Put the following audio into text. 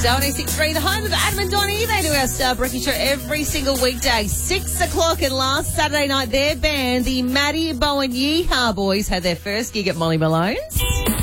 96.3, the home of Adam and Donnie. They do our Star Breaking Show every single weekday, 6 o'clock. And last Saturday night, their band, the Maddie Bowen Yeehaw Boys, had their first gig at Molly Malone's.